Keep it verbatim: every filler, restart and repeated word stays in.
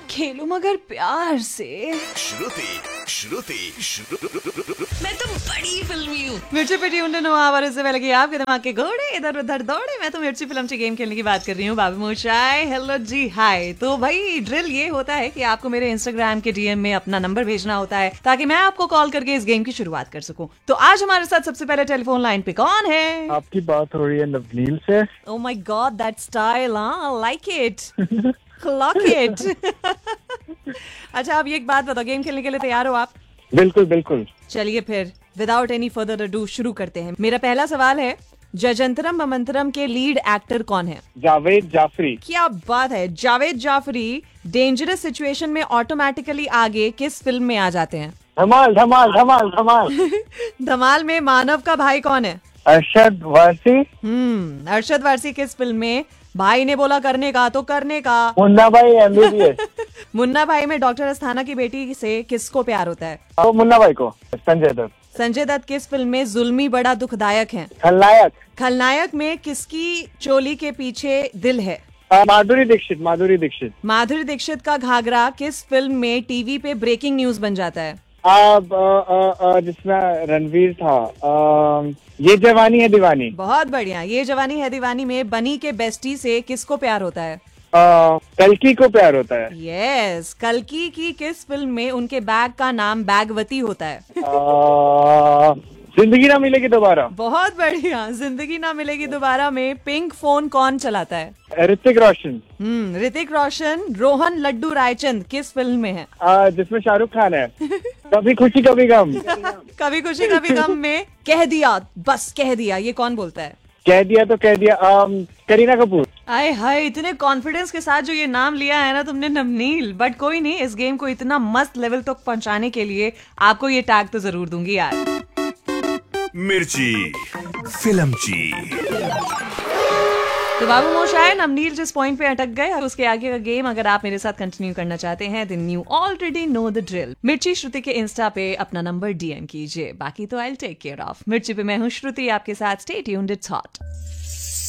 खेलो मगर प्यार से। श्रुति श्रुति श्रुति मैं तो बड़ी फिल्मी हूँ। मिर्ची पे ट्यून्ड इन आवर इससे पहले कि आपके दिमाग के घोड़े इधर उधर दौड़े, मैं तो मिर्ची फिल्म ची गेम खेलने की बात कर रही हूँ। बाबू मोशाय, हेलो जी, हाय। तो भाई ड्रिल ये होता है कि आपको मेरे इंस्टाग्राम के डीएम में अपना नंबर भेजना होता है ताकि मैं आपको कॉल करके इस गेम की शुरुआत कर सकूं। तो आज हमारे साथ सबसे पहले टेलीफोन लाइन पे कौन है? आपकी बात हो रही है नवनील से। Oh my God, that style, huh? I like it. Clock it. अच्छा, अब ये एक बात बताओ, गेम खेलने के लिए तैयार हो आप? बिल्कुल बिल्कुल। चलिए फिर विदाउट एनी फर्दर अडू शुरू करते हैं। मेरा पहला सवाल है, जजंतरम ममंतरम के लीड एक्टर कौन है? जावेद जाफरी। क्या बात है। जावेद जाफरी डेंजरस सिचुएशन में ऑटोमेटिकली आगे किस फिल्म में आ जाते हैं? धमाल धमाल धमाल धमाल। धमाल में मानव का भाई कौन है? अरशद वारसी। हम्म अरशद वारसी किस फिल्म में भाई ने बोला करने का तो करने का? मुन्ना भाई एमबीबीएस। मुन्ना भाई में डॉक्टर अस्थाना की बेटी से किसको प्यार होता है? तो मुन्ना भाई को संजय दत्त। संजय दत्त किस फिल्म में जुल्मी बड़ा दुखदायक है? खलनायक। खलनायक में किसकी चोली के पीछे दिल है? आ, माधुरी दीक्षित। माधुरी दीक्षित। माधुरी दीक्षित का घाघरा किस फिल्म में टीवी पे ब्रेकिंग न्यूज बन जाता है? अब जिसमें रणवीर था, आ, ये जवानी है दीवानी। बहुत बढ़िया। ये जवानी है दीवानी में बनी के बेस्टी से किसको प्यार होता है? आ, कल्कि को प्यार होता है। यस। कल्कि की किस फिल्म में उनके बैग का नाम बैगवती होता है? आ, जिंदगी ना मिलेगी दोबारा। बहुत बढ़िया। जिंदगी ना मिलेगी दोबारा में पिंक फोन कौन चलाता है? ऋतिक रोशन। हम्म ऋतिक रोशन रोहन लड्डू रायचंद किस फिल्म में है? आ, जिसमें शाहरुख खान है। कभी खुशी कभी गम। कभी खुशी कभी गम में कह दिया बस कह दिया, ये कौन बोलता है? कह दिया तो कह दिया, आ, करीना कपूर। आए हाय, इतने कॉन्फिडेंस के साथ जो ये नाम लिया है ना तुमने नवनील, बट कोई नहीं, इस गेम को इतना मस्त लेवल तक पहुंचाने के लिए आपको ये टैग तो जरूर दूंगी यार। मिर्ची फिल्म ची। तो बाबू मोशाय, नवनील जिस पॉइंट पे अटक गए, उसके आगे का गेम अगर आप मेरे साथ कंटिन्यू करना चाहते हैं then you already know the drill. मिर्ची श्रुति के इंस्टा पे अपना नंबर डीएम कीजिए, बाकी तो I will take care of. मिर्ची पे मैं हूँ श्रुति आपके साथ। Stay tuned, it's hot.